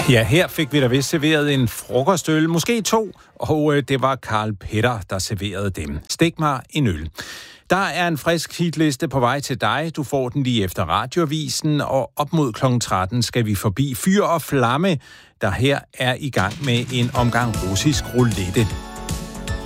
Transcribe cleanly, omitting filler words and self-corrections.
Ja, her fik vi da vist serveret en frokostøl, måske 2, og det var Karl Petter, der serverede dem. Stik mig en øl. Der er en frisk hitliste på vej til dig. Du får den lige efter radioavisen, og op mod kl. 13 skal vi forbi Fyr og Flamme, der her er i gang med en omgang russisk roulette.